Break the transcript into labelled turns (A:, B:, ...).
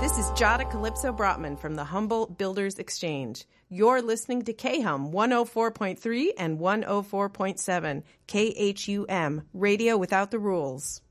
A: This is Jada Calypso Brotman from the Humboldt Builders Exchange. You're listening to KHUM 104.3 and 104.7, KHUM, Radio Without the Rules.